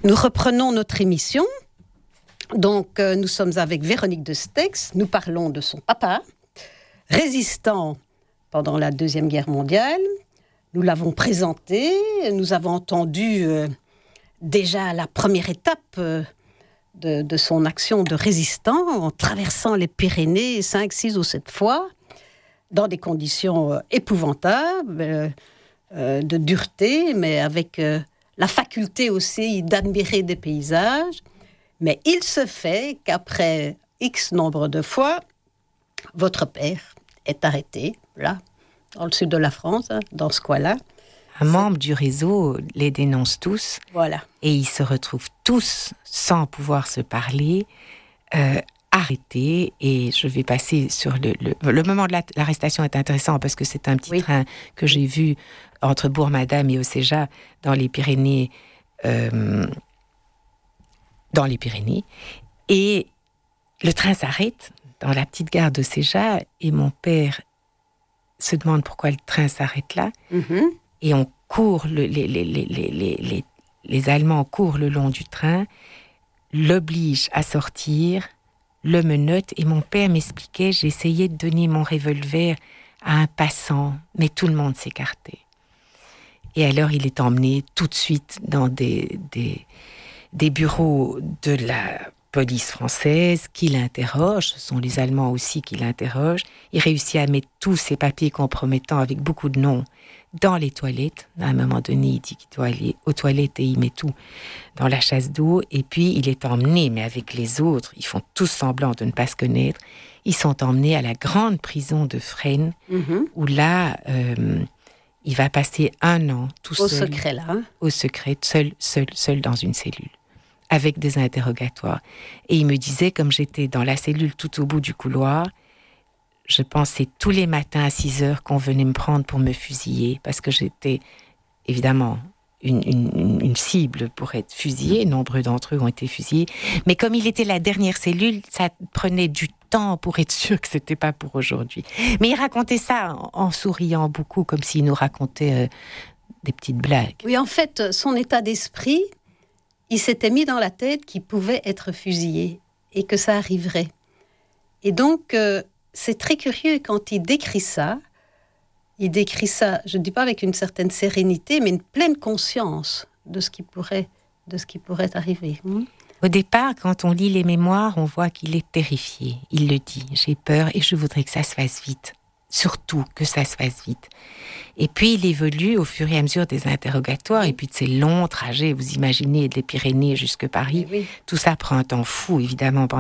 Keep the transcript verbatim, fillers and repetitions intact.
Nous reprenons notre émission. Donc, euh, nous sommes avec Véronique de Stex. Nous parlons de son papa, résistant pendant la Deuxième Guerre mondiale. Nous l'avons présenté. Nous avons entendu euh, déjà la première étape euh, de, de son action de résistant en traversant les Pyrénées cinq, six ou sept fois dans des conditions euh, épouvantables, euh, euh, de dureté, mais avec euh, la faculté aussi d'admirer des paysages. Mais il se fait qu'après X nombre de fois, votre père est arrêté, là, dans le sud de la France, hein, dans ce coin-là. Un membre du réseau les dénonce tous. Voilà. Et ils se retrouvent tous, sans pouvoir se parler, euh, arrêtés. Et je vais passer sur le... Le, le moment de la, l'arrestation est intéressant parce que c'est un petit oui. train que j'ai vu entre Bourg-Madame et Océja dans les Pyrénées... Euh, dans les Pyrénées, et le train s'arrête dans la petite gare de Océja, et mon père se demande pourquoi le train s'arrête là, mm-hmm. et on court, le, les, les, les, les, les, les Allemands courent le long du train, l'obligent à sortir, le menottent, et mon père m'expliquait, j'essayais de donner mon revolver à un passant, mais tout le monde s'écartait. Et alors il est emmené tout de suite dans des... des des bureaux de la police française qui l'interrogent, ce sont les Allemands aussi qui l'interrogent. Il réussit à mettre tous ces papiers compromettants avec beaucoup de noms dans les toilettes. À un moment donné, il dit qu'il doit aller aux toilettes et il met tout dans la chasse d'eau. Et puis, il est emmené, mais avec les autres, ils font tous semblant de ne pas se connaître. Ils sont emmenés à la grande prison de Fresnes, mm-hmm. où là... Euh, il va passer un an tout au seul. Au secret, là. Hein? Au secret, seul, seul, seul dans une cellule, avec des interrogatoires. Et il me disait, comme j'étais dans la cellule tout au bout du couloir, je pensais tous les matins à six heures qu'on venait me prendre pour me fusiller, parce que j'étais, évidemment, une, une, une cible pour être fusillée. Nombreux d'entre eux ont été fusillés. Mais comme il était la dernière cellule, ça prenait du temps pour être sûr que c'était pas pour aujourd'hui. Mais il racontait ça en, en souriant beaucoup, comme s'il nous racontait euh, des petites blagues. Oui, en fait, son état d'esprit, il s'était mis dans la tête qu'il pouvait être fusillé et que ça arriverait. Et donc, euh, c'est très curieux quand il décrit ça. Il décrit ça, je ne dis pas avec une certaine sérénité, mais une pleine conscience de ce qui pourrait, de ce qui pourrait arriver. Mmh. Au départ, quand on lit les mémoires, on voit qu'il est terrifié. Il le dit, j'ai peur et je voudrais que ça se fasse vite. Surtout que ça se fasse vite. Et puis, il évolue au fur et à mesure des interrogatoires et puis de ces longs trajets, vous imaginez, des Pyrénées jusque Paris. Oui. Tout ça prend un temps fou, évidemment,